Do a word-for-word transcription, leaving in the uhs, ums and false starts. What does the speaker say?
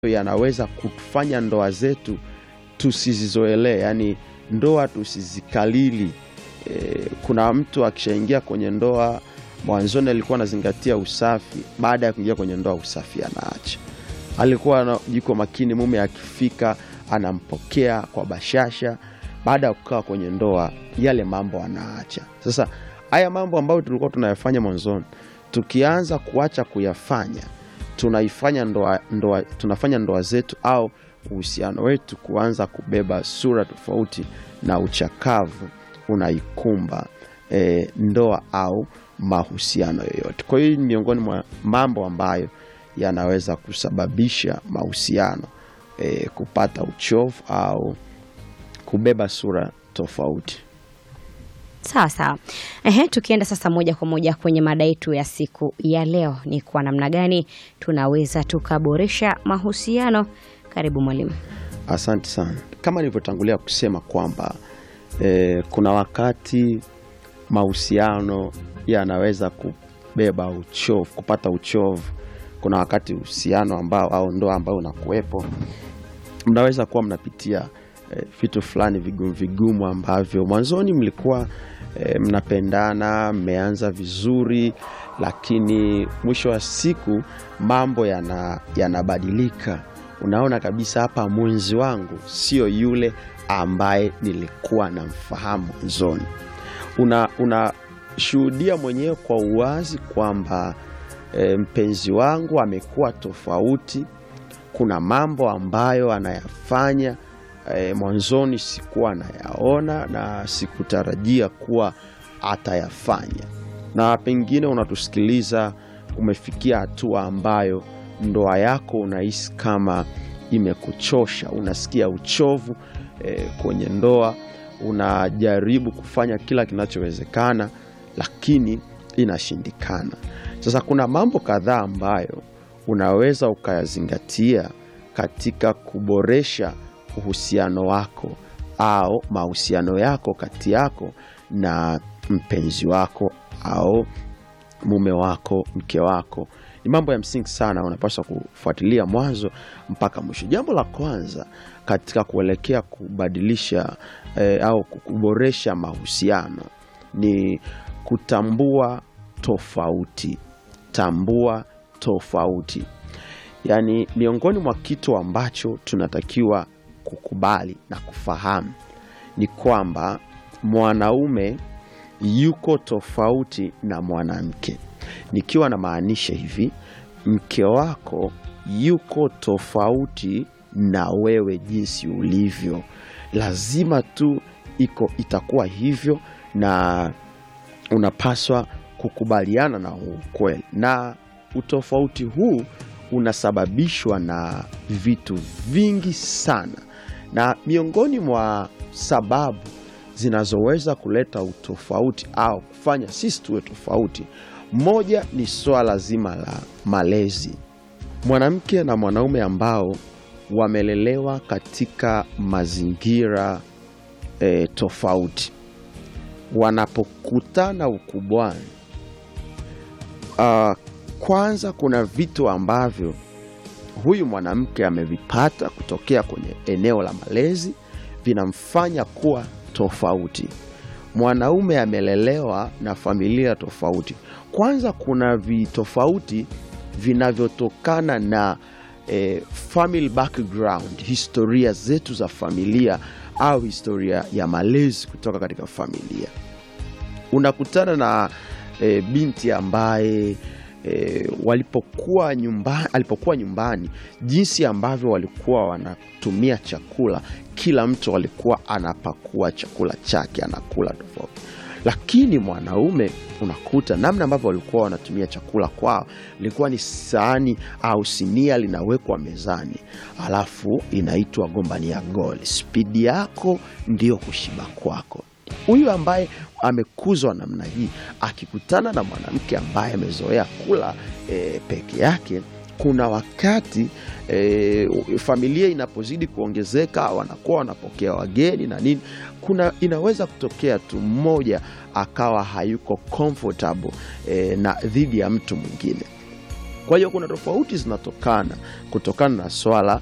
yanaweza kufanya ndoa zetu tusizizoelee, yani ndoa tusizikalili. E, kuna mtu akishaingia kwenye ndoa mwanzoni alikuwa anazingatia usafi, baada ya kuingia kwenye ndoa usafi anaacha. Alikuwa yuko makini, mume akifika anampokea kwa bashasha, baada ya kukaa kwenye ndoa yale mambo anaacha. Sasa haya mambo ambayo tulikuwa tunayafanya mwanzoni, tukianza kuacha kuyafanya, tunaifanya ndoa, ndoa tunafanya ndoa zetu au uhusiano wetu kuanza kubeba sura tofauti na uchakavu unaikumba e, ndoa au mahusiano yoyote. Kwa hiyo miongoni mwa mambo ambayo yanaweza kusababisha mahusiano e, kupata uchovu au kubeba sura tofauti. Sawa sawa. Ehe, tukienda sasa moja kwa moja kwenye mada yetu ya siku ya leo, ni kwa namna gani tunaweza tukaboresha mahusiano. Karibu mwalimu. Asante sana. Kama nilivyotangulia kusema kwamba e, kuna wakati mahusiano yanaweza kubeba uchovu, kupata uchovu. Kuna wakati uhusiano ambao au ndoa ambao unakuwepo, mnaweza kuwa mnapitia e, vitu fulani vigumu vigumu ambavyo mwanzoni mlikuwa e, mnapendana, mmeanza vizuri, lakini mwisho wa siku mambo yana yanabadilika. Unaona kabisa hapa mwenzi wangu sio yule ambaye nilikuwa namfahamu mwanzoni. Una unashuhudia mwenyewe kwa uwazi kwamba e, mpenzi wangu amekuwa tofauti. Kuna mambo ambayo anayafanya e, mwanzoni sikuwa nayaona na sikutarajia kuwa atayafanya. Na pengine unatusikiliza umefikia hatua ambayo ndoa yako unahisi kama imekuchosha, unasikia uchovu e, kwenye ndoa, unajaribu kufanya kila kinachowezekana lakini inashindikana. Sasa kuna mambo kadhaa ambayo unaweza ukayazingatia katika kuboresha uhusiano wako au mahusiano yako kati yako na mpenzi wako au mume wako, mke wako. Ni mambo ya msingi sana, unapaswa kufuatilia mwanzo mpaka mwisho. Jambo la kwanza katika kuelekea kubadilisha eh, au kuboresha mahusiano ni kutambua tofauti. Tambua tofauti. Yaani miongoni mwa kitu ambacho tunatakiwa kukubali na kufahamu ni kwamba mwanaume yuko tofauti na mwanamke. Nikiwa na maanisha hivi, mke wako yuko tofauti na wewe jinsi ulivyo. Lazima tu iko itakuwa hivyo na unapaswa kukubaliana na ukweli. Na utofauti huu unasababishwa na vitu vingi sana. Na miongoni mwa sababu zinazoweza kuleta utofauti au kufanya sisi tuwe tofauti, moja ni swala zima la malezi. Mwanamke na mwanaume ambao wamelelewa katika mazingira e, tofauti, wanapokutana ukubwani, uh, kwanza kuna vitu ambavyo huyu mwanamke amevipata kutokea kwenye eneo la malezi vinamfanya kuwa tofauti. Mwanaume amelelewa na familia tofauti. Kwanza kuna vitofauti vinavyotokana na eh, family background, historia zetu za familia au historia ya malezi kutoka katika familia. Unakutana na e, binti ambaye e, walipokuwa nyumbani, alipokuwa nyumbani, jinsi ambavyo walikuwa wanatumia chakula, kila mtu alikuwa anapakua chakula chake, anakula tofauti. Lakini mwanaume unakuta namna ambavyo walikuwa wanatumia chakula kwao, ilikuwa ni sahani au sinia linawekwa mezani, alafu inaitwa gombania goli. Spidi yako ndio kushiba kwako. Huyu ambaye amekuzwa namna hii akikutana na mwanamke ambaye amezoea kula e, peke yake, kuna wakati e, familia inapozidi kuongezeka, wanakuwa wanapokea wageni na nini, kuna inaweza kutokea tu mmoja akawa hayuko comfortable e, na dhidi ya mtu mwingine. Kwa hiyo kuna tofauti zinatokana kutokana na swala